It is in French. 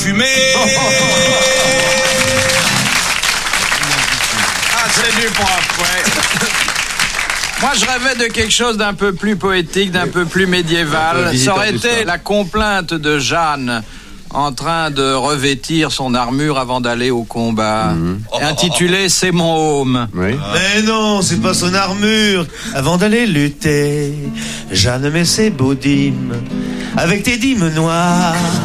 fumée. Ah, c'est du propre, ouais. Moi, je rêvais de quelque chose d'un peu plus poétique, d'un peu plus médiéval. Ça aurait été la complainte de Jeanne en train de revêtir son armure avant d'aller au combat, intitulée « C'est mon home ». Oui. Mais non, c'est pas son armure. Avant d'aller lutter, Jeanne met ses beaux dîmes avec tes dîmes noires.